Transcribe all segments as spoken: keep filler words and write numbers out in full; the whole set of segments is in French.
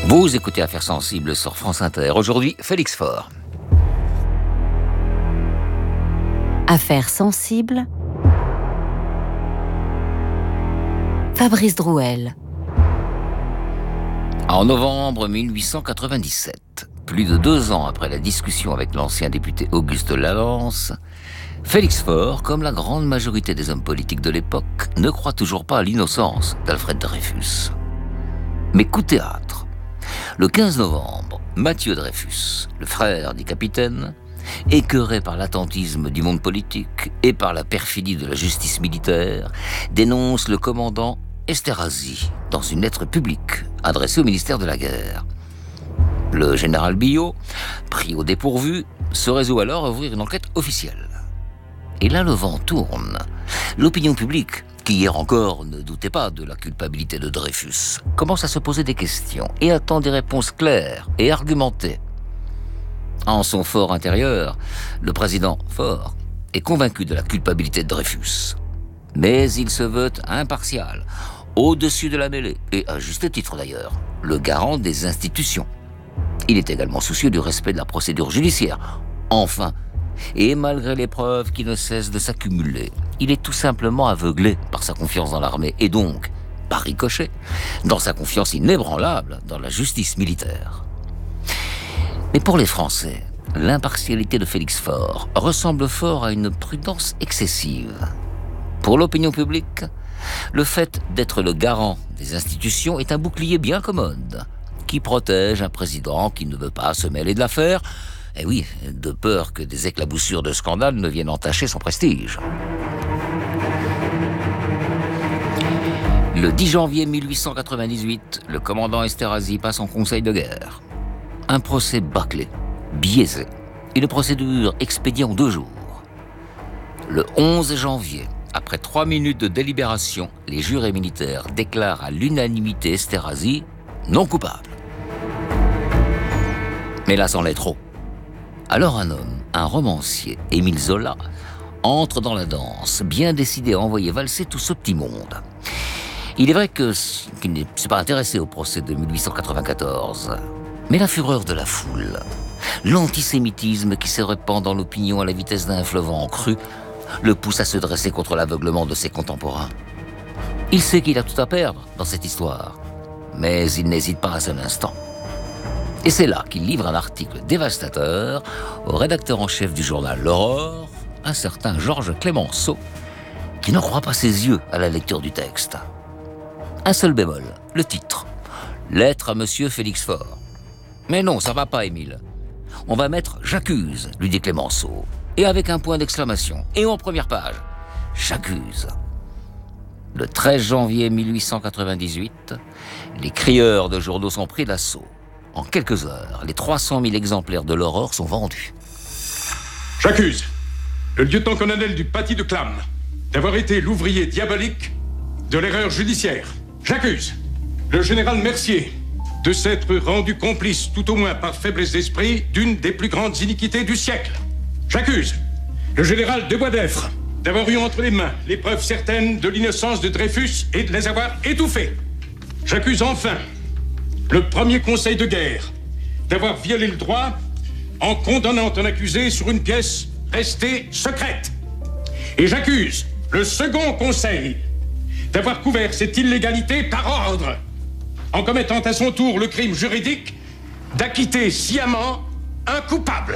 Vous écoutez Affaires sensibles sur France Inter. Aujourd'hui, Félix Faure. Affaires sensibles. Fabrice Drouel. En novembre mille huit cent quatre-vingt-dix-sept, plus de deux ans après la discussion avec l'ancien député Auguste Lalance, Félix Faure, comme la grande majorité des hommes politiques de l'époque, ne croit toujours pas à l'innocence d'Alfred Dreyfus. Mais coup de théâtre. Le quinze novembre, Mathieu Dreyfus, le frère du capitaine, écœuré par l'attentisme du monde politique et par la perfidie de la justice militaire, dénonce le commandant Esterhazy dans une lettre publique adressée au ministère de la Guerre. Le général Billot, pris au dépourvu, se résout alors à ouvrir une enquête officielle. Et là, le vent tourne. L'opinion publique, qui hier encore ne doutait pas de la culpabilité de Dreyfus, commence à se poser des questions et attend des réponses claires et argumentées. En son fort intérieur, le président Faure est convaincu de la culpabilité de Dreyfus. Mais il se veut impartial, au-dessus de la mêlée, et à juste titre d'ailleurs, le garant des institutions. Il est également soucieux du respect de la procédure judiciaire. Enfin, et malgré les preuves qui ne cessent de s'accumuler, il est tout simplement aveuglé par sa confiance dans l'armée et donc, par ricochet, dans sa confiance inébranlable dans la justice militaire. Mais pour les Français, l'impartialité de Félix Faure ressemble fort à une prudence excessive. Pour l'opinion publique, le fait d'être le garant des institutions est un bouclier bien commode qui protège un président qui ne veut pas se mêler de l'affaire, et oui, de peur que des éclaboussures de scandale ne viennent entacher son prestige. Le dix janvier mille huit cent quatre-vingt-dix-huit, le commandant Esterhazy passe en conseil de guerre. Un procès bâclé, biaisé, une procédure expédiée en deux jours. Le onze janvier, après trois minutes de délibération, les jurés militaires déclarent à l'unanimité Esterhazy non coupable. Mais là, c'en est trop. Alors un homme, un romancier, Émile Zola, entre dans la danse, bien décidé à envoyer valser tout ce petit monde. Il est vrai que, qu'il ne s'est pas intéressé au procès de mille huit cent quatre-vingt-quatorze, mais la fureur de la foule, l'antisémitisme qui se répand dans l'opinion à la vitesse d'un fleuve en crue, le pousse à se dresser contre l'aveuglement de ses contemporains. Il sait qu'il a tout à perdre dans cette histoire, mais il n'hésite pas un seul instant. Et c'est là qu'il livre un article dévastateur au rédacteur en chef du journal L'Aurore, un certain Georges Clémenceau, qui ne croit pas ses yeux à la lecture du texte. Un seul bémol, le titre. Lettre à monsieur Félix Faure. Mais non, ça va pas, Émile. On va mettre « J'accuse », lui dit Clémenceau, et avec un point d'exclamation. Et en première page, « J'accuse ». Le treize janvier mille huit cent quatre-vingt-dix-huit, les crieurs de journaux sont pris d'assaut. En quelques heures, les trois cent mille exemplaires de l'Aurore sont vendus. J'accuse le lieutenant-colonel du Paty de Clam d'avoir été l'ouvrier diabolique de l'erreur judiciaire. J'accuse le général Mercier de s'être rendu complice, tout au moins par faiblesse d'esprit, d'une des plus grandes iniquités du siècle. J'accuse le général de Boisdeffre d'avoir eu entre les mains les preuves certaines de l'innocence de Dreyfus et de les avoir étouffées. J'accuse enfin le premier conseil de guerre d'avoir violé le droit en condamnant un accusé sur une pièce restée secrète. Et j'accuse le second conseil d'avoir couvert cette illégalité par ordre, en commettant à son tour le crime juridique d'acquitter sciemment un coupable.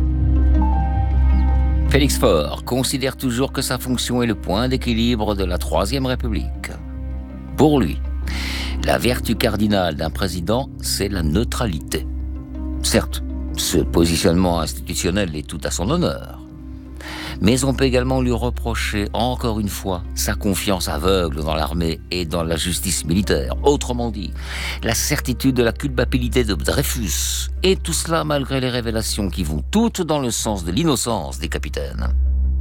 Félix Faure considère toujours que sa fonction est le point d'équilibre de la Troisième République. Pour lui, la vertu cardinale d'un président, c'est la neutralité. Certes, ce positionnement institutionnel est tout à son honneur. Mais on peut également lui reprocher, encore une fois, sa confiance aveugle dans l'armée et dans la justice militaire. Autrement dit, la certitude de la culpabilité de Dreyfus. Et tout cela malgré les révélations qui vont toutes dans le sens de l'innocence des capitaines.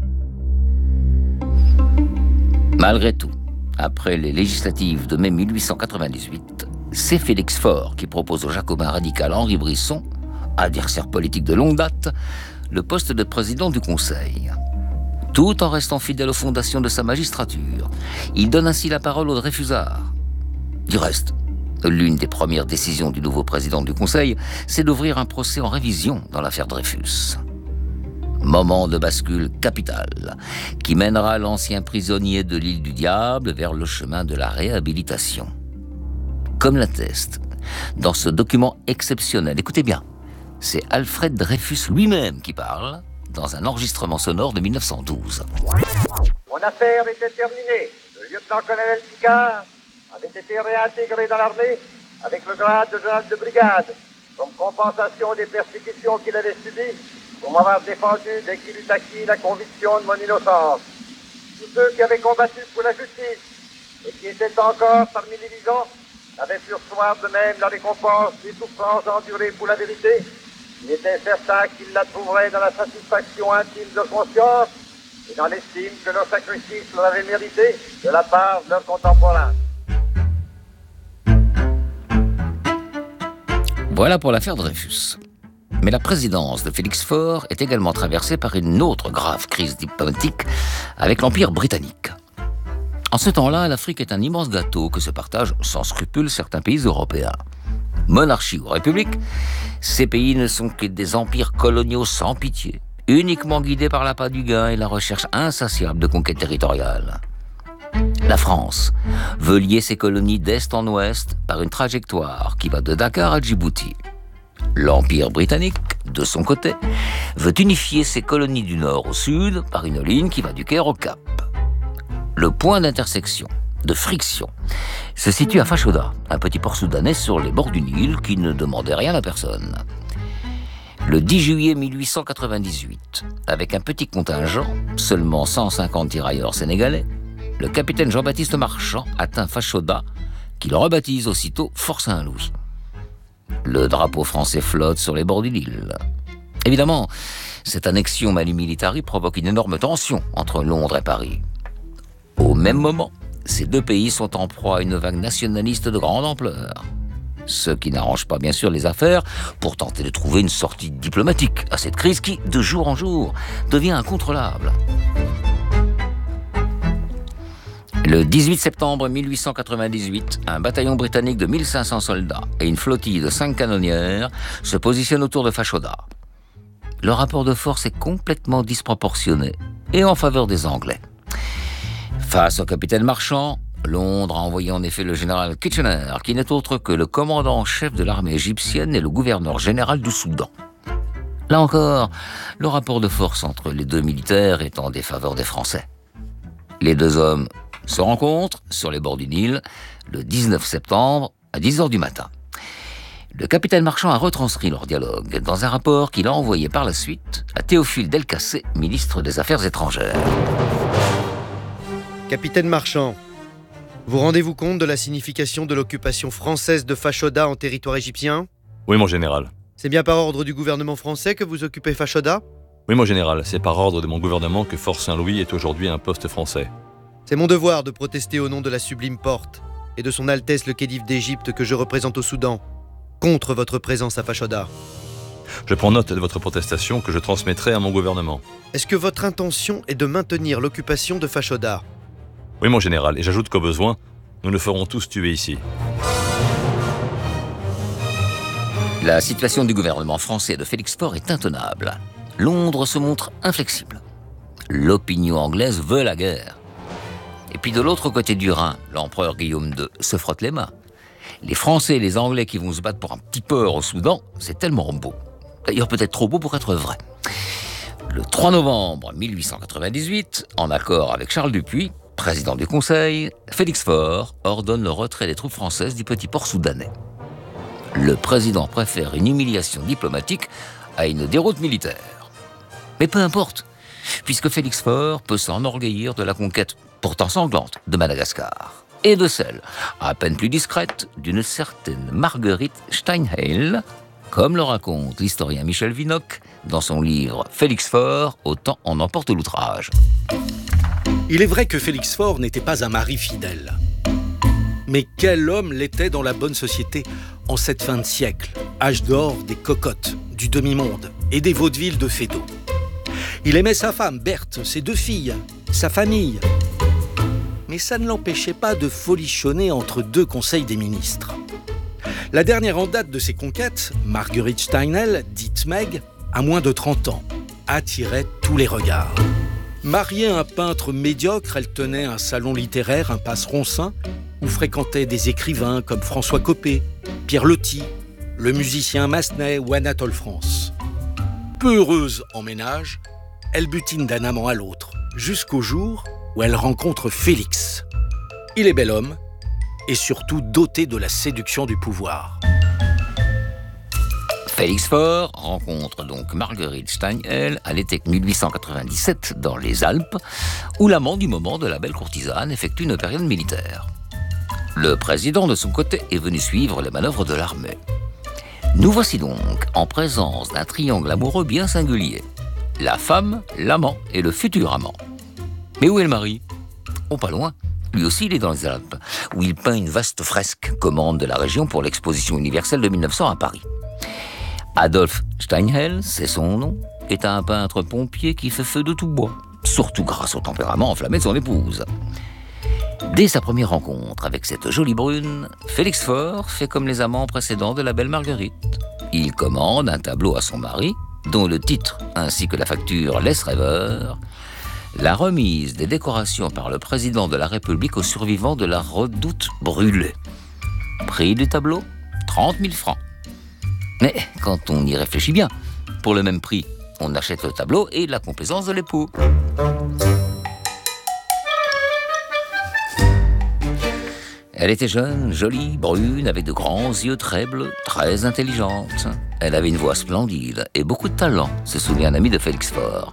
Malgré tout, après les législatives de mai mille huit cent quatre-vingt-dix-huit, c'est Félix Faure qui propose au jacobin radical Henri Brisson, adversaire politique de longue date, le poste de président du Conseil. Tout en restant fidèle aux fondations de sa magistrature, il donne ainsi la parole aux Dreyfusards. Du reste, L'une des premières décisions du nouveau président du Conseil, c'est d'ouvrir un procès en révision dans l'affaire Dreyfus. Moment de bascule capital, qui mènera l'ancien prisonnier de l'île du Diable vers le chemin de la réhabilitation. Comme l'atteste, dans ce document exceptionnel, écoutez bien, c'est Alfred Dreyfus lui-même qui parle, dans un enregistrement sonore de mille neuf cent douze. Mon affaire était terminée. Le lieutenant-colonel Picard avait été réintégré dans l'armée avec le grade de général de brigade, comme compensation des persécutions qu'il avait subies pour m'avoir défendu dès qu'il eut acquis la conviction de mon innocence. Tous ceux qui avaient combattu pour la justice et qui étaient encore parmi les vivants avaient pu recevoir de même la récompense des souffrances endurées pour la vérité. Il était certain qu'ils la trouveraient dans la satisfaction intime de conscience et dans l'estime que leur sacrifice leur avait mérité de la part de leurs contemporains. Voilà pour l'affaire Dreyfus. Mais la présidence de Félix Faure est également traversée par une autre grave crise diplomatique avec l'Empire britannique. En ce temps-là, l'Afrique est un immense gâteau que se partagent sans scrupule certains pays européens. Monarchie ou république, ces pays ne sont que des empires coloniaux sans pitié, uniquement guidés par l'appât du gain et la recherche insatiable de conquête territoriale. La France veut lier ses colonies d'est en ouest par une trajectoire qui va de Dakar à Djibouti. L'Empire britannique, de son côté, veut unifier ses colonies du nord au sud par une ligne qui va du Caire au Cap. Le point d'intersection, de friction, se situe à Fashoda, un petit port soudanais sur les bords du Nil qui ne demandait rien à personne. Le dix juillet mille huit cent quatre-vingt-dix-huit, avec un petit contingent, seulement cent cinquante tirailleurs sénégalais, le capitaine Jean-Baptiste Marchand atteint Fashoda, qu'il rebaptise aussitôt Fort Saint-Louis. Le drapeau français flotte sur les bords de l'île. Évidemment, cette annexion manu militari provoque une énorme tension entre Londres et Paris. Au même moment, ces deux pays sont en proie à une vague nationaliste de grande ampleur. Ce qui n'arrange pas bien sûr les affaires pour tenter de trouver une sortie diplomatique à cette crise qui, de jour en jour, devient incontrôlable. Le dix-huit septembre mille huit cent quatre-vingt-dix-huit, un bataillon britannique de mille cinq cents soldats et une flottille de cinq canonnières se positionnent autour de Fashoda. Le rapport de force est complètement disproportionné et en faveur des Anglais. Face au capitaine Marchand, Londres a envoyé en effet le général Kitchener, qui n'est autre que le commandant en chef de l'armée égyptienne et le gouverneur général du Soudan. Là encore, le rapport de force entre les deux militaires est en défaveur des Français. Les deux hommes se rencontrent sur les bords du Nil le dix-neuf septembre à dix heures du matin. Le capitaine Marchand a retranscrit leur dialogue dans un rapport qu'il a envoyé par la suite à Théophile Delcassé, ministre des Affaires étrangères. Capitaine Marchand, vous rendez-vous compte de la signification de l'occupation française de Fashoda en territoire égyptien ? Oui, mon général. C'est bien par ordre du gouvernement français que vous occupez Fashoda ? Oui, mon général, c'est par ordre de mon gouvernement que Fort Saint-Louis est aujourd'hui un poste français. C'est mon devoir de protester au nom de la Sublime Porte et de son Altesse le Khedive d'Égypte que je représente au Soudan, contre votre présence à Fashoda. Je prends note de votre protestation que je transmettrai à mon gouvernement. Est-ce que votre intention est de maintenir l'occupation de Fashoda ? Oui, mon général, et j'ajoute qu'au besoin, nous nous ferons tous tuer ici. La situation du gouvernement français de Félix Faure est intenable. Londres se montre inflexible. L'opinion anglaise veut la guerre. Et puis de l'autre côté du Rhin, l'empereur Guillaume deux se frotte les mains. Les Français et les Anglais qui vont se battre pour un petit port au Soudan, c'est tellement beau. D'ailleurs peut-être trop beau pour être vrai. Le trois novembre mille huit cent quatre-vingt-dix-huit, en accord avec Charles Dupuy, président du Conseil, Félix Faure ordonne le retrait des troupes françaises du petit port soudanais. Le président préfère une humiliation diplomatique à une déroute militaire. Mais peu importe, puisque Félix Faure peut s'enorgueillir de la conquête pourtant sanglante de Madagascar, et de celle, à peine plus discrète, d'une certaine Marguerite Steinheil, comme le raconte l'historien Michel Vinocq dans son livre « Félix Faure, autant en emporte l'outrage ». Il est vrai que Félix Faure n'était pas un mari fidèle. Mais quel homme l'était dans la bonne société en cette fin de siècle, âge d'or des cocottes, du demi-monde et des vaudevilles de Fédot. Il aimait sa femme, Berthe, ses deux filles, sa famille. Mais ça ne l'empêchait pas de folichonner entre deux conseils des ministres. La dernière en date de ses conquêtes, Marguerite Steinhell, dite Meg, à moins de trente ans, attirait tous les regards. Mariée à un peintre médiocre, elle tenait un salon littéraire, impasse Roncin, où fréquentaient des écrivains comme François Coppée, Pierre Loti, le musicien Massenet ou Anatole France. Peu heureuse en ménage, elle butine d'un amant à l'autre, jusqu'au jour où elle rencontre Félix. Il est bel homme et surtout doté de la séduction du pouvoir. Félix Faure rencontre donc Marguerite Steinhell à l'été mille huit cent quatre-vingt-dix-sept dans les Alpes, où l'amant du moment de la belle courtisane effectue une période militaire. Le président, de son côté, est venu suivre les manœuvres de l'armée. Nous voici donc en présence d'un triangle amoureux bien singulier. La femme, l'amant et le futur amant. Mais où est le mari ? Oh, pas loin. Lui aussi, il est dans les Alpes, où il peint une vaste fresque, commande de la région pour l'exposition universelle de mille neuf cents à Paris. Adolphe Steinhell, c'est son nom, est un peintre pompier qui fait feu de tout bois, surtout grâce au tempérament enflammé de son épouse. Dès sa première rencontre avec cette jolie brune, Félix Faure fait comme les amants précédents de la belle Marguerite. Il commande un tableau à son mari, dont le titre ainsi que la facture laissent rêveur, la remise des décorations par le président de la République aux survivants de la Redoute brûlée. Prix du tableau, trente mille francs. Mais quand on y réfléchit bien, pour le même prix, on achète le tableau et la complaisance de l'époux. Elle était jeune, jolie, brune, avec de grands yeux très bleus, très intelligente. Elle avait une voix splendide et beaucoup de talent, se souvient un ami de Félix Faure.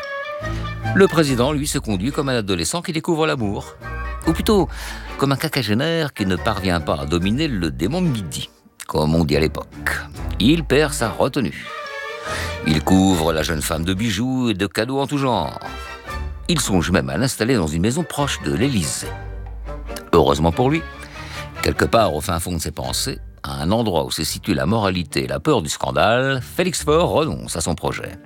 Le président, lui, se conduit comme un adolescent qui découvre l'amour. Ou plutôt, comme un quinquagénaire qui ne parvient pas à dominer le démon de midi, comme on dit à l'époque. Il perd sa retenue. Il couvre la jeune femme de bijoux et de cadeaux en tout genre. Il songe même à l'installer dans une maison proche de l'Élysée. Heureusement pour lui, quelque part au fin fond de ses pensées, à un endroit où se situe la moralité et la peur du scandale, Félix Faure renonce à son projet.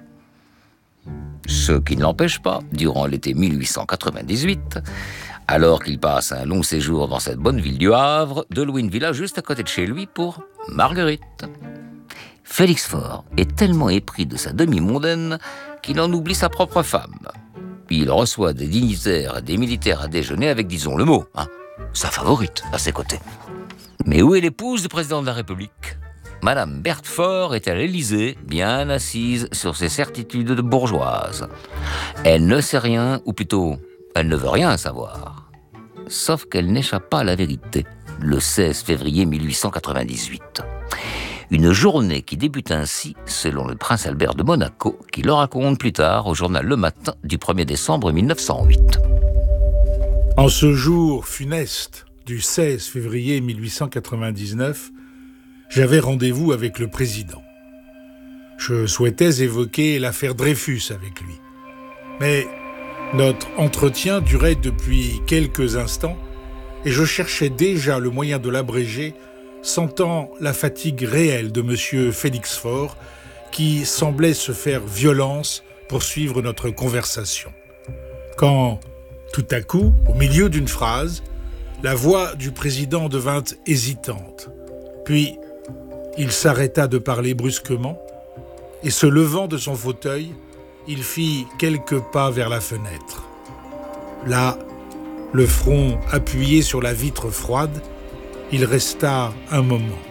Ce qui ne l'empêche pas, durant l'été mille huit cent quatre-vingt-dix-huit, alors qu'il passe un long séjour dans cette bonne ville du Havre, de louer une villa juste à côté de chez lui pour Marguerite. Félix Faure est tellement épris de sa demi-mondaine qu'il en oublie sa propre femme. Il reçoit des dignitaires et des militaires à déjeuner avec, disons le mot, hein, sa favorite à ses côtés. Mais où est l'épouse du président de la République ? Madame Berthe Faure est à l'Élysée, bien assise sur ses certitudes de bourgeoise. Elle ne sait rien, ou plutôt, elle ne veut rien savoir. Sauf qu'elle n'échappe pas à la vérité, le seize février mille huit cent quatre-vingt-dix-huit. Une journée qui débute ainsi, selon le prince Albert de Monaco, qui le raconte plus tard au journal Le Matin du premier décembre mille neuf cent huit. En ce jour funeste du seize février mille huit cent quatre-vingt-dix-neuf, j'avais rendez-vous avec le président. Je souhaitais évoquer l'affaire Dreyfus avec lui. Mais notre entretien durait depuis quelques instants et je cherchais déjà le moyen de l'abréger, sentant la fatigue réelle de M. Félix Faure qui semblait se faire violence pour suivre notre conversation. Quand, tout à coup, au milieu d'une phrase, la voix du président devint hésitante. Puis, il s'arrêta de parler brusquement et, se levant de son fauteuil, il fit quelques pas vers la fenêtre. Là, le front appuyé sur la vitre froide, il resta un moment.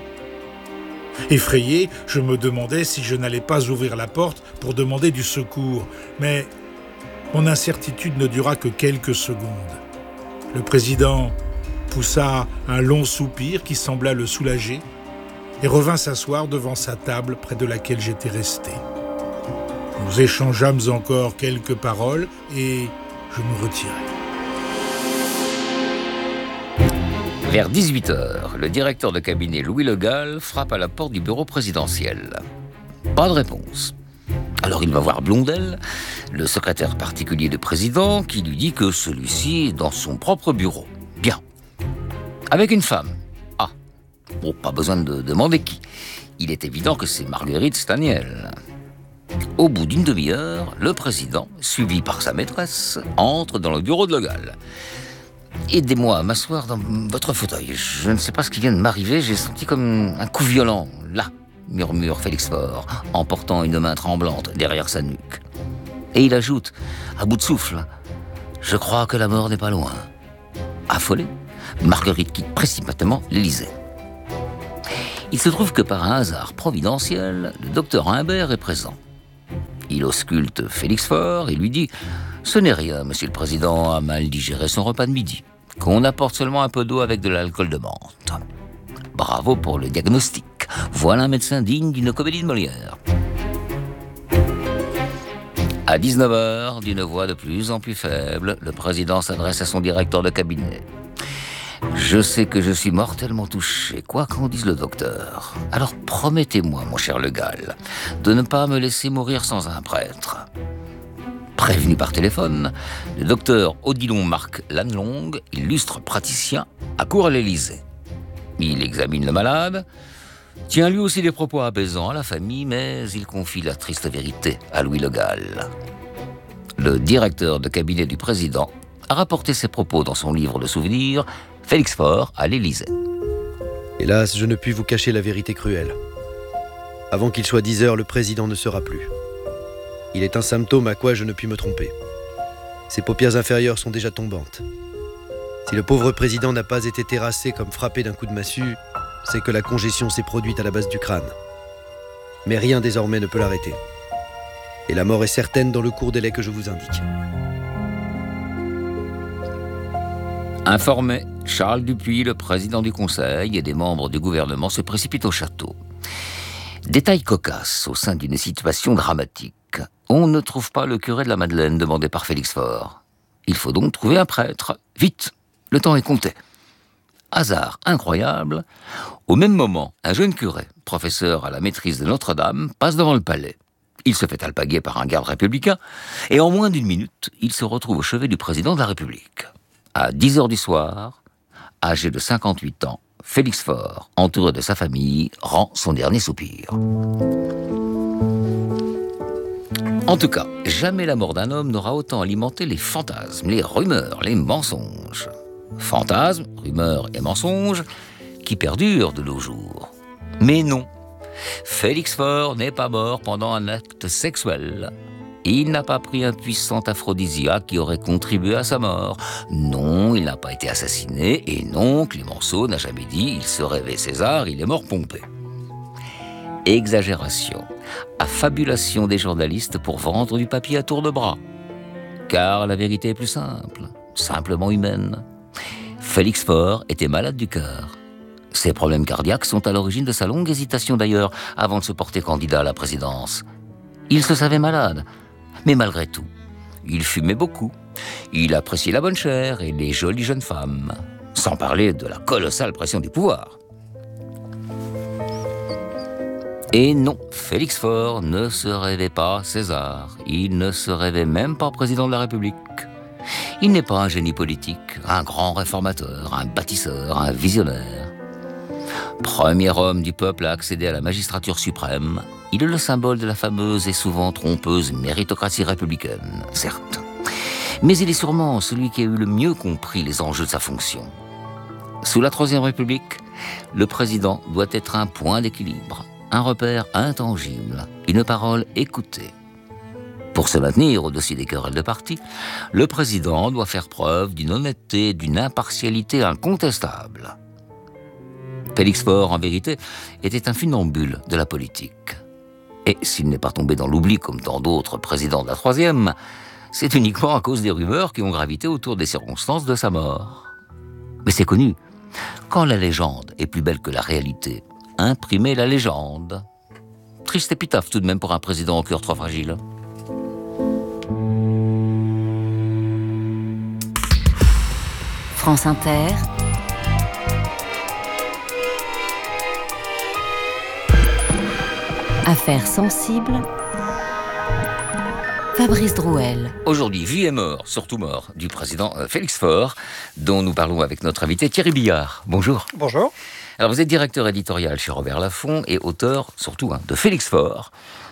Effrayé, je me demandais si je n'allais pas ouvrir la porte pour demander du secours, mais mon incertitude ne dura que quelques secondes. Le président poussa un long soupir qui sembla le soulager et revint s'asseoir devant sa table près de laquelle j'étais resté. Nous échangeâmes encore quelques paroles et je me retirai. Vers dix-huit heures, le directeur de cabinet Louis Le Gall frappe à la porte du bureau présidentiel. Pas de réponse. Alors il va voir Blondel, le secrétaire particulier du président, qui lui dit que celui-ci est dans son propre bureau. Bien. Avec une femme. Ah. Bon, pas besoin de demander qui. Il est évident que c'est Marguerite Steinhell. Au bout d'une demi-heure, le président, suivi par sa maîtresse, entre dans le bureau de Le Gall. Aidez-moi à m'asseoir dans votre fauteuil. Je ne sais pas ce qui vient de m'arriver, j'ai senti comme un coup violent, là, murmure Félix Faure, en portant une main tremblante derrière sa nuque. Et il ajoute, à bout de souffle, « Je crois que la mort n'est pas loin. » Affolée, Marguerite quitte précipitamment l'Élysée. Il se trouve que par un hasard providentiel, le docteur Humbert est présent. Il ausculte Félix Faure et lui dit « Ce n'est rien, monsieur le président a mal digéré son repas de midi. Qu'on apporte seulement un peu d'eau avec de l'alcool de menthe. » Bravo pour le diagnostic. Voilà un médecin digne d'une comédie de Molière. À dix-neuf heures, d'une voix de plus en plus faible, le président s'adresse à son directeur de cabinet. « Je sais que je suis mortellement touché, quoi qu'en dise le docteur. Alors promettez-moi, mon cher Le Gall, de ne pas me laisser mourir sans un prêtre. » Prévenu par téléphone, le docteur Odilon Marc Lannelong, illustre praticien, accourt à l'Élysée. Il examine le malade, tient lui aussi des propos apaisants à la famille, mais il confie la triste vérité à Louis Le Gall. Le directeur de cabinet du président a rapporté ses propos dans son livre de souvenirs, Félix Faure à l'Élysée. Hélas, je ne puis vous cacher la vérité cruelle. Avant qu'il soit dix heures, le président ne sera plus. Il est un symptôme à quoi je ne puis me tromper. Ses paupières inférieures sont déjà tombantes. Si le pauvre président n'a pas été terrassé comme frappé d'un coup de massue, c'est que la congestion s'est produite à la base du crâne. Mais rien désormais ne peut l'arrêter. Et la mort est certaine dans le court délai que je vous indique. Informé, Charles Dupuis, le président du Conseil, et des membres du gouvernement se précipitent au château. Détail cocasse au sein d'une situation dramatique. On ne trouve pas le curé de la Madeleine demandé par Félix Faure. Il faut donc trouver un prêtre. Vite, le temps est compté. Hasard incroyable, au même moment, un jeune curé, professeur à la maîtrise de Notre-Dame, passe devant le palais. Il se fait alpaguer par un garde républicain, et en moins d'une minute, il se retrouve au chevet du président de la République. À dix heures du soir, âgé de cinquante-huit ans, Félix Faure, entouré de sa famille, rend son dernier soupir. En tout cas, jamais la mort d'un homme n'aura autant alimenté les fantasmes, les rumeurs, les mensonges. Fantasmes, rumeurs et mensonges qui perdurent de nos jours. Mais non, Félix Faure n'est pas mort pendant un acte sexuel. Il n'a pas pris un puissant aphrodisiaque qui aurait contribué à sa mort. Non, il n'a pas été assassiné. Et non, Clémenceau n'a jamais dit « il se rêvait César, il est mort Pompée ». Exagération, affabulation des journalistes pour vendre du papier à tour de bras. Car la vérité est plus simple, simplement humaine. Félix Faure était malade du cœur. Ses problèmes cardiaques sont à l'origine de sa longue hésitation d'ailleurs avant de se porter candidat à la présidence. Il se savait malade, mais malgré tout, il fumait beaucoup. Il appréciait la bonne chair et les jolies jeunes femmes, sans parler de la colossale pression du pouvoir. Et non, Félix Faure ne se rêvait pas César. Il ne se rêvait même pas président de la République. Il n'est pas un génie politique, un grand réformateur, un bâtisseur, un visionnaire. Premier homme du peuple à accéder à la magistrature suprême, il est le symbole de la fameuse et souvent trompeuse méritocratie républicaine, certes. Mais il est sûrement celui qui a eu le mieux compris les enjeux de sa fonction. Sous la Troisième République, le président doit être un point d'équilibre, un repère intangible, une parole écoutée. Pour se maintenir au-dessus des querelles de parti, le président doit faire preuve d'une honnêteté, d'une impartialité incontestable. Félix Faure, en vérité, était un funambule de la politique. Et s'il n'est pas tombé dans l'oubli comme tant d'autres présidents de la Troisième, c'est uniquement à cause des rumeurs qui ont gravité autour des circonstances de sa mort. Mais c'est connu, quand la légende est plus belle que la réalité, imprimez la légende. Triste épitaphe tout de même pour un président au cœur trop fragile. France Inter. Affaires sensibles. Fabrice Drouel. Aujourd'hui, vie et mort, surtout mort, du président Félix Faure, dont nous parlons avec notre invité Thierry Billard. Bonjour. Bonjour. Alors vous êtes directeur éditorial chez Robert Laffont et auteur, surtout, hein, de Félix Faure,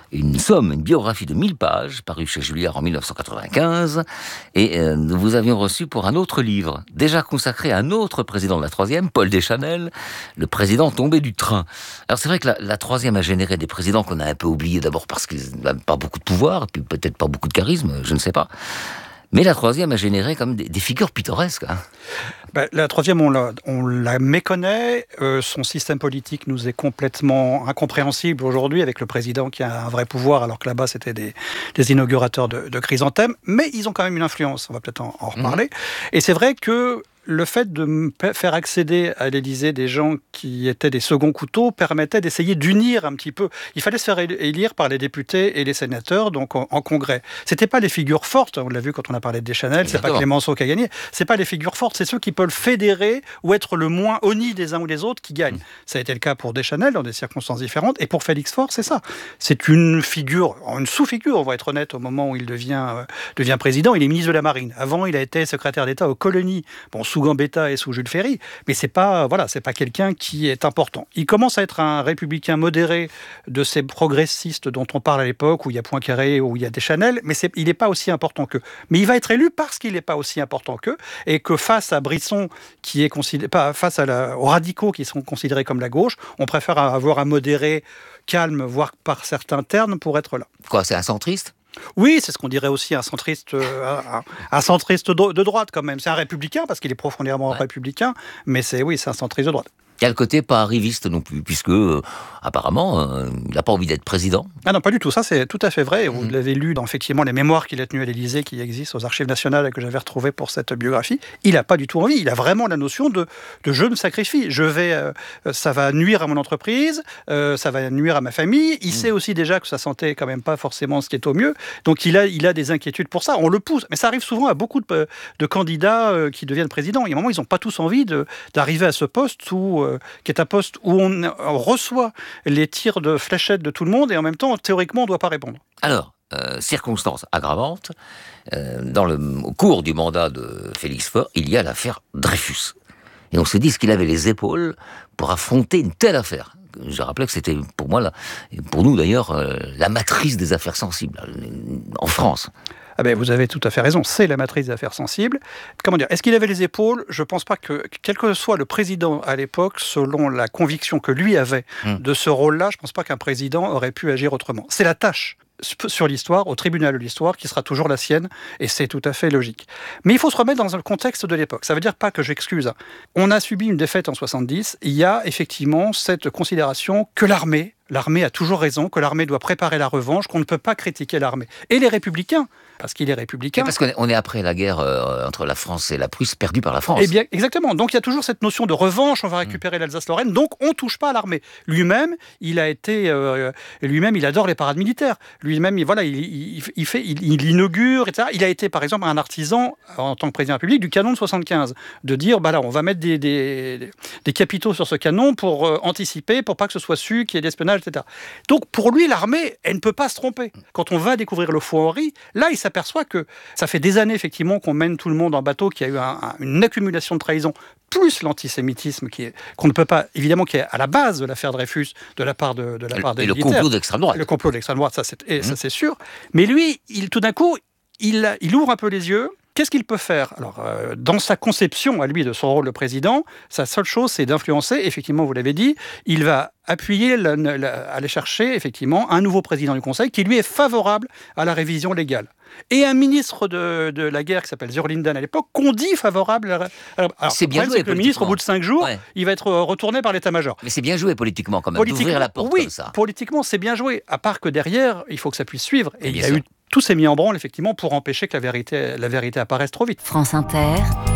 une somme, une biographie de mille pages, parue chez Julliard en mille neuf cent quatre-vingt-quinze, et euh, nous vous avions reçu pour un autre livre, déjà consacré à un autre président de la troisième, Paul Deschanel, le président tombé du train. Alors c'est vrai que la, la troisième a généré des présidents qu'on a un peu oubliés, d'abord parce qu'ils n'avaient pas beaucoup de pouvoir, puis peut-être pas beaucoup de charisme, je ne sais pas. Mais la troisième a généré comme des, des figures pittoresques. Hein. Ben, la troisième, on la, on la méconnaît. Euh, son système politique nous est complètement incompréhensible aujourd'hui, avec le président qui a un vrai pouvoir, alors que là-bas, c'était des, des inaugurateurs de, de chrysanthèmes. Mais ils ont quand même une influence, on va peut-être en, en reparler. Mmh. Et c'est vrai que le fait de faire accéder à l'Élysée des gens qui étaient des seconds couteaux permettait d'essayer d'unir un petit peu. Il fallait se faire élire par les députés et les sénateurs, donc en, en congrès. C'était pas les figures fortes, on l'a vu quand on a parlé de Deschanel, c'est pas Clémenceau qui a gagné, c'est pas les figures fortes, c'est ceux qui peuvent fédérer ou être le moins honnis des uns ou des autres qui gagnent. Mmh. Ça a été le cas pour Deschanel dans des circonstances différentes, et pour Félix Faure, c'est ça. C'est une figure, une sous-figure, on va être honnête, au moment où il devient, euh, devient président. Il est ministre de la Marine. Avant, il a été secrétaire d'État aux colonies. Bon, sous Gambetta et sous Jules Ferry, mais c'est pas, voilà, c'est pas quelqu'un qui est important. Il commence à être un républicain modéré de ces progressistes dont on parle à l'époque, où il y a Poincaré, où il y a Deschanel, mais c'est, il n'est pas aussi important qu'eux. Mais il va être élu parce qu'il n'est pas aussi important qu'eux, et que face à Brisson, qui est considéré, pas face à la, aux radicaux qui sont considérés comme la gauche, on préfère avoir un modéré calme, voire par certains termes, pour être là. Quoi, c'est un centriste ? Oui, c'est ce qu'on dirait aussi un centriste, euh, un, un centriste de droite quand même. C'est un républicain parce qu'il est profondément ouais. républicain, mais c'est oui, c'est un centriste de droite. Il y a le côté pas arriviste non plus, puisque euh, apparemment, euh, il n'a pas envie d'être président. Ah non, pas du tout. Ça, c'est tout à fait vrai. Vous mmh. l'avez lu dans effectivement les mémoires qu'il a tenues à l'Élysée, qui existent aux Archives nationales et que j'avais retrouvées pour cette biographie. Il n'a pas du tout envie. Il a vraiment la notion de, de je me sacrifie. Je vais, euh, ça va nuire à mon entreprise, euh, ça va nuire à ma famille. Il mmh. sait aussi déjà que sa santé est quand même pas forcément ce qui est au mieux. Donc il a, il a des inquiétudes pour ça. On le pousse. Mais ça arrive souvent à beaucoup de, de candidats euh, qui deviennent présidents. Il y a un moment, ils n'ont pas tous envie de, d'arriver à ce poste où euh, qui est un poste où on, on reçoit les tirs de fléchettes de tout le monde et en même temps, théoriquement, on ne doit pas répondre. Alors, euh, circonstance aggravante, euh, dans le, au cours du mandat de Félix Faure, il y a l'affaire Dreyfus. Et on s'est dit qu'il avait les épaules pour affronter une telle affaire. Je rappelais que c'était pour moi, et pour nous d'ailleurs, euh, la matrice des affaires sensibles en France. Ah ben, vous avez tout à fait raison, c'est la matrice des affaires sensibles. Comment dire, est-ce qu'il avait les épaules ? Je ne pense pas que, quel que soit le président à l'époque, selon la conviction que lui avait mmh. de ce rôle-là, je ne pense pas qu'un président aurait pu agir autrement. C'est la tâche sur l'histoire, au tribunal de l'histoire, qui sera toujours la sienne, et c'est tout à fait logique. Mais il faut se remettre dans le contexte de l'époque. Ça ne veut dire pas que j'excuse. On a subi une défaite en soixante-dix, il y a effectivement cette considération que l'armée, l'armée a toujours raison, que l'armée doit préparer la revanche, qu'on ne peut pas critiquer l'armée. Et les républicains, parce qu'il est républicain... Et parce qu'on est après la guerre euh, entre la France et la Prusse, perdue par la France. Eh bien, exactement. Donc il y a toujours cette notion de revanche, on va récupérer mmh. l'Alsace-Lorraine, donc on ne touche pas à l'armée. Lui-même, il a été... Euh, lui-même, il adore les parades militaires. Lui-même, il, voilà, il, il, il, fait, il, il inaugure, et cetera. Il a été, par exemple, un artisan, en tant que président de la République, du canon de soixante-quinze. De dire, bah là, on va mettre des, des, des capitaux sur ce canon pour euh, anticiper, pour pas que ce soit su qu'il y ait de l'espionnage, et cetera. Donc, pour lui, l'armée, elle ne peut pas se tromper. Quand on va découvrir le faux Henri, là, il s'aperçoit que ça fait des années, effectivement, qu'on mène tout le monde en bateau, qu'il y a eu un, un, une accumulation de trahison, plus l'antisémitisme, qui est, qu'on ne peut pas, évidemment, qui est à la base de l'affaire Dreyfus, de la part de, de la part des Et militaires. le complot d'extrême droite. Le complot d'extrême droite, ça, c'est, et, mmh. ça, c'est sûr. Mais lui, il, tout d'un coup, il, il ouvre un peu les yeux. Qu'est-ce qu'il peut faire ? Alors, euh, dans sa conception, à lui, de son rôle de président, sa seule chose, c'est d'influencer, effectivement, vous l'avez dit, il va appuyer, la, la, aller chercher, effectivement, un nouveau président du Conseil qui, lui, est favorable à la révision légale. Et un ministre de, de la guerre qui s'appelle Zurlinden à l'époque, qu'on dit favorable à la... Alors, c'est bien joué, c'est que le ministre, au bout de cinq jours, ouais. il va être retourné par l'état-major. Mais c'est bien joué politiquement, quand même, d'ouvrir la porte oui, comme ça. Politiquement, c'est bien joué. À part que derrière, il faut que ça puisse suivre. Et il y a eu... Tout s'est mis en branle, effectivement, pour empêcher que la vérité, la vérité apparaisse trop vite. France Inter.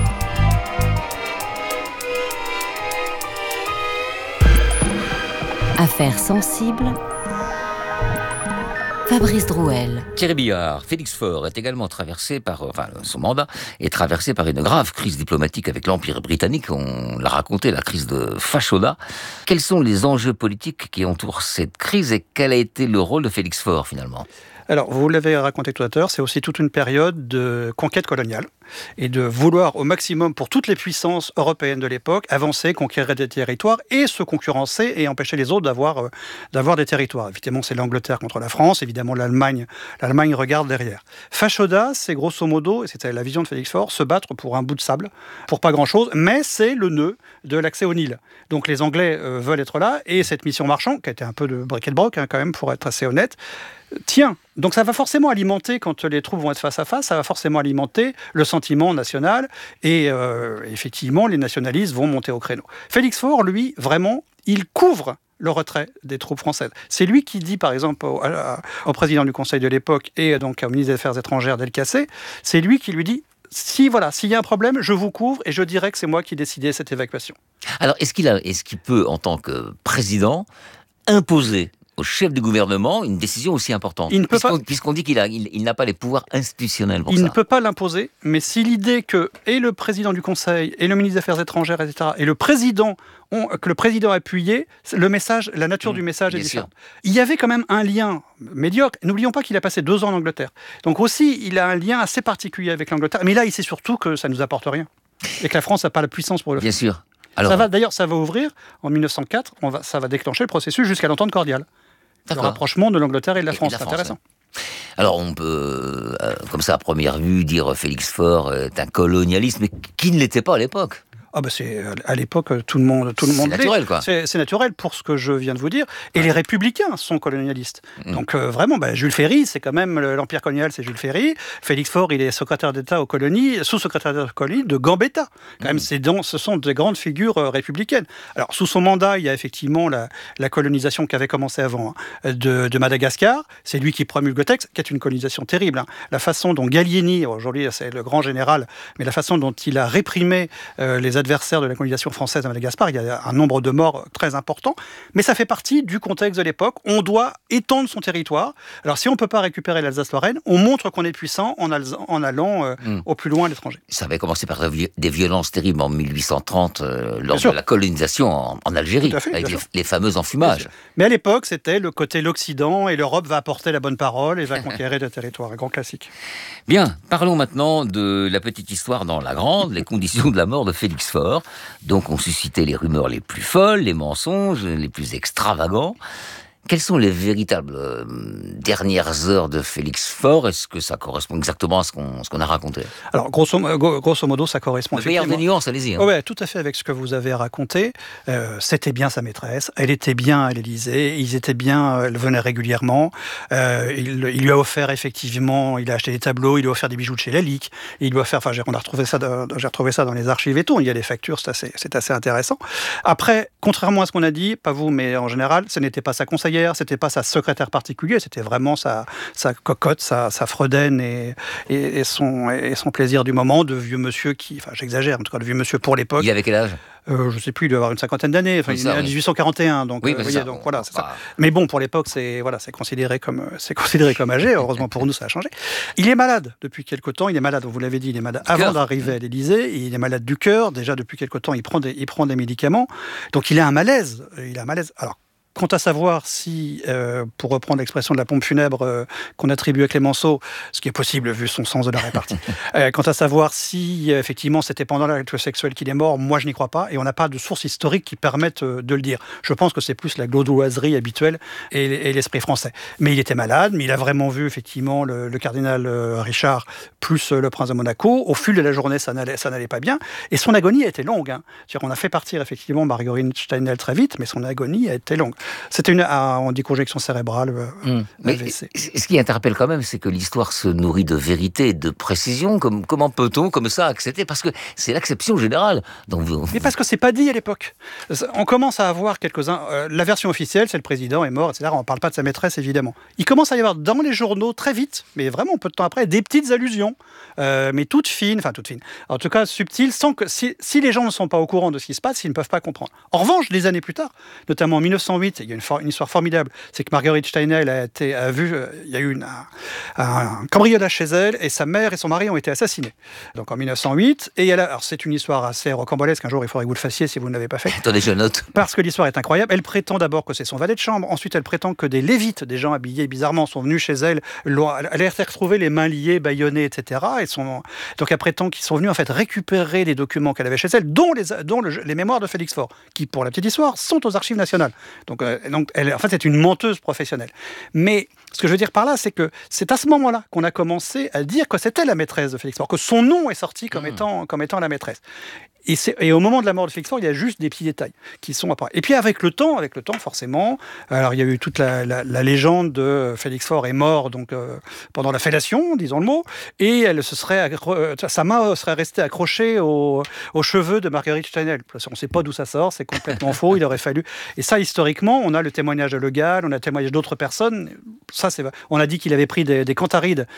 Affaires sensibles. Fabrice Drouel. Thierry Billard, Félix Faure est également traversé par, enfin, son mandat est traversé par une grave crise diplomatique avec l'Empire britannique. On l'a raconté, la crise de Fashoda. Quels sont les enjeux politiques qui entourent cette crise et quel a été le rôle de Félix Faure, finalement ? Alors, vous l'avez raconté tout à l'heure, c'est aussi toute une période de conquête coloniale et de vouloir au maximum, pour toutes les puissances européennes de l'époque, avancer, conquérir des territoires et se concurrencer et empêcher les autres d'avoir, euh, d'avoir des territoires. Évidemment, c'est l'Angleterre contre la France, évidemment l'Allemagne, l'Allemagne regarde derrière. Fashoda, c'est grosso modo, et c'était la vision de Félix Faure, se battre pour un bout de sable, pour pas grand-chose, mais c'est le nœud de l'accès au Nil. Donc les Anglais euh, veulent être là, et cette mission marchand, qui a été un peu de briquet-de-broc, hein, quand même, pour être assez honnête, tiens, donc ça va forcément alimenter, quand les troupes vont être face à face, ça va forcément alimenter le sentiment national et euh, effectivement, les nationalistes vont monter au créneau. Félix Faure, lui, vraiment, il couvre le retrait des troupes françaises. C'est lui qui dit, par exemple, au, à, au président du Conseil de l'époque et donc au ministre des Affaires étrangères Delcassé, c'est lui qui lui dit si voilà, s'il y a un problème, je vous couvre et je dirais que c'est moi qui décidais cette évacuation. Alors, est-ce qu'il a, est-ce qu'il peut, en tant que président, imposer au chef du gouvernement une décision aussi importante, il ne peut puisqu'on, pas... puisqu'on dit qu'il a, il, il n'a pas les pouvoirs institutionnels pour il ça. Il ne peut pas l'imposer, mais si l'idée que et le président du Conseil, et le ministre des Affaires étrangères, et cetera, et le président, ont, que le président a appuyé, le message, la nature mmh, du message est différente. Il y avait quand même un lien médiocre. N'oublions pas qu'il a passé deux ans en Angleterre. Donc aussi, il a un lien assez particulier avec l'Angleterre. Mais là, il sait surtout que ça ne nous apporte rien. Et que la France n'a pas la puissance pour le Bien faire. sûr. Alors... Ça va, d'ailleurs, ça va ouvrir, en mille neuf cent quatre, on va, ça va déclencher le processus jusqu'à l'entente cordiale. D'accord. Le rapprochement de l'Angleterre et de la France, et de la c'est intéressant. France, ouais. Alors on peut, euh, comme ça à première vue, dire Félix Faure est un colonialiste, mais qui ne l'était pas à l'époque. Ah bah c'est à l'époque tout le monde tout le monde c'est naturel quoi. C'est, c'est naturel pour ce que je viens de vous dire. Et ouais. Les républicains sont colonialistes. Mmh. Donc euh, vraiment, bah, Jules Ferry, c'est quand même l'empire colonial, c'est Jules Ferry. Félix Faure, il est secrétaire d'État aux colonies, sous-secrétaire d'État aux colonies de Gambetta. Quand mmh. même, c'est donc, ce sont des grandes figures euh, républicaines. Alors sous son mandat, il y a effectivement la, la colonisation qui avait commencé avant hein, de, de Madagascar. C'est lui qui promulgue le texte, qui est une colonisation terrible. Hein. La façon dont Gallieni, aujourd'hui c'est le grand général, mais la façon dont il a réprimé euh, les adversaires de la colonisation française à Madagascar, il y a un nombre de morts très important, mais ça fait partie du contexte de l'époque. On doit étendre son territoire. Alors si on ne peut pas récupérer l'Alsace-Lorraine, on montre qu'on est puissant en, al- en allant euh, mmh. au plus loin à l'étranger. Ça avait commencé par des violences terribles en mille huit cent trente, euh, lors de la colonisation en, en Algérie, fait, avec les, les fameux enfumages. Mais à l'époque, c'était le côté l'Occident, et l'Europe va apporter la bonne parole et va conquérir des territoires. Un grand classique. Bien, parlons maintenant de la petite histoire dans la grande, les conditions de la mort de Félix Faure. Donc on suscitait les rumeurs les plus folles, les mensonges les plus extravagants. Quelles sont les véritables euh, dernières heures de Félix Faure ? Est-ce que ça correspond exactement à ce qu'on, ce qu'on a raconté ? Alors, grosso, grosso modo, ça correspond Le meilleur des nuances, allez-y. Hein. Oh ouais, tout à fait avec ce que vous avez raconté. Euh, c'était bien sa maîtresse, elle était bien à l'Élysée, ils étaient bien, elle venait régulièrement. Euh, il, il lui a offert effectivement, il a acheté des tableaux, il lui a offert des bijoux de chez Lalique, il lui a offert, enfin, j'ai, on a retrouvé ça, de, j'ai retrouvé ça dans les archives et tout, il y a des factures, c'est assez, c'est assez intéressant. Après, contrairement à ce qu'on a dit, pas vous, mais en général, ce n'était pas sa conseillère, c'était pas sa secrétaire particulière, c'était vraiment sa, sa cocotte, sa, sa fredaine et, et, et, son, et son plaisir du moment de vieux monsieur qui, enfin j'exagère, en tout cas le vieux monsieur pour l'époque. Il avait quel âge ? Euh, je ne sais plus, il doit avoir une cinquantaine d'années. Enfin, oui, il est né en dix-huit cent quarante et un, donc, oui, euh, voyez, ça, donc bon, voilà, c'est bah... ça. Mais bon, pour l'époque, c'est voilà, c'est considéré comme c'est considéré comme âgé. Heureusement pour nous, ça a changé. Il est malade depuis quelque temps. Il est malade, vous l'avez dit, il est malade du avant cœur. D'arriver à l'Élysée. Il est malade du cœur. Déjà depuis quelque temps, il prend des il prend des médicaments. Donc il a un malaise. Il a un malaise. Alors. Quant à savoir si, euh, pour reprendre l'expression de la pompe funèbre euh, qu'on attribue à Clémenceau, ce qui est possible vu son sens de la répartie, euh, quant à savoir si euh, effectivement c'était pendant l'acte sexuel qu'il est mort, moi je n'y crois pas, et on n'a pas de sources historiques qui permettent euh, de le dire. Je pense que c'est plus la glaudoiserie habituelle et, et l'esprit français. Mais il était malade, mais il a vraiment vu effectivement le, le cardinal euh, Richard plus euh, le prince de Monaco. Au fil de la journée, ça n'allait, ça n'allait pas bien, et son agonie a été longue. Hein. C'est-à-dire, on a fait partir effectivement Marguerite Steinel très vite, mais son agonie a été longue. C'était une, on dit conjection cérébrale. Mmh. Mais ce qui interpelle quand même, c'est que l'histoire se nourrit de vérité et de précision. Comme, comment peut-on, comme ça, accepter ? Parce que c'est l'acception générale. Donc vous... Mais parce que c'est pas dit à l'époque. On commence à avoir quelques-uns. Euh, la version officielle, c'est le président est mort, et cetera. On parle pas de sa maîtresse, évidemment. Il commence à y avoir dans les journaux très vite, mais vraiment peu de temps après, des petites allusions, euh, mais toutes fines, enfin toutes fines. En tout cas subtiles, sans que si, si les gens ne sont pas au courant de ce qui se passe, ils ne peuvent pas comprendre. En revanche, des années plus tard, notamment en mille neuf cent huit. soixante-huit, il y a une, for- une histoire formidable, c'est que Marguerite Steinel a, été, a vu, euh, il y a eu une, un, un cambriolage chez elle, et sa mère et son mari ont été assassinés. Donc en mille neuf cent huit, et elle a, alors c'est une histoire assez rocambolesque, un jour il faudrait que vous le fassiez si vous ne l'avez pas fait. Attendez, je note. Parce que l'histoire est incroyable. Elle prétend d'abord que c'est son valet de chambre, ensuite elle prétend que des lévites, des gens habillés bizarrement, sont venus chez elle, l'ont- elle a retrouvé les mains liées, bâillonnées, et cetera. Et sont, donc elle prétend qu'ils sont venus en fait récupérer les documents qu'elle avait chez elle, dont les, dont le- les mémoires de Félix Faure, qui pour la petite histoire sont aux archives nationales. Donc, euh, donc elle, en fait, c'est une menteuse professionnelle. Mais ce que je veux dire par là, c'est que c'est à ce moment-là qu'on a commencé à dire que c'était la maîtresse de Félix Faure, que son nom est sorti comme, mmh. étant, comme étant la maîtresse. Et, c'est, et au moment de la mort de Félix Faure, il y a juste des petits détails qui sont apparus. Et puis avec le temps, avec le temps forcément, alors il y a eu toute la, la, la légende de Félix Faure est mort donc euh, pendant la fellation, disons le mot, et elle se serait accro- euh, sa main serait restée accrochée aux, aux cheveux de Marguerite Steinel. On ne sait pas d'où ça sort, c'est complètement faux. Il aurait fallu. Et ça, historiquement, on a le témoignage de Le Gall, on a le témoignage d'autres personnes. Ça, c'est. On a dit qu'il avait pris des, des cantharides